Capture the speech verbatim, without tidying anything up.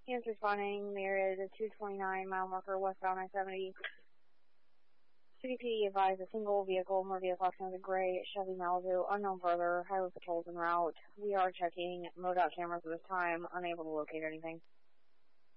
Units responding, the area is a two twenty-nine mile marker westbound I seventy. C D P advised a single vehicle, more vehicle option of a gray Chevy Malibu, unknown further, highway patrols en route. We are checking MoDOT cameras at this time, unable to locate anything.